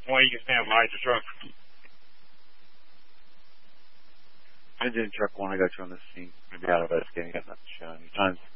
Well, you can stand behind the truck. Engine truck 1, I got you on the scene. Maybe out investigating. Got nothing showing. Your time's